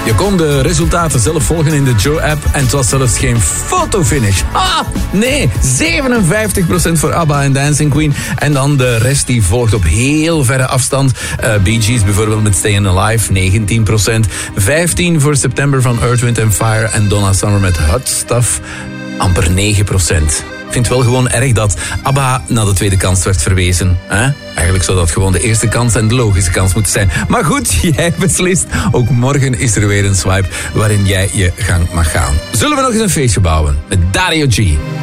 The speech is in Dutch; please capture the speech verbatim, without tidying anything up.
Je kon de resultaten zelf volgen in de Joe-app en het was zelfs geen fotofinish. Ah, nee, zevenenvijftig procent voor ABBA en Dancing Queen. En dan de rest die volgt op heel verre afstand. Uh, Bee Gees bijvoorbeeld met Stayin' Alive, negentien procent. vijftien voor September van Earth, Wind and Fire. En Donna Summer met Hot Stuff, amper negen procent. Ik vind het wel gewoon erg dat ABBA naar de tweede kans werd verwezen. Hè? Eigenlijk zou dat gewoon de eerste kans en de logische kans moeten zijn. Maar goed, jij beslist. Ook morgen is er weer een swipe waarin jij je gang mag gaan. Zullen we nog eens een feestje bouwen met Dario G?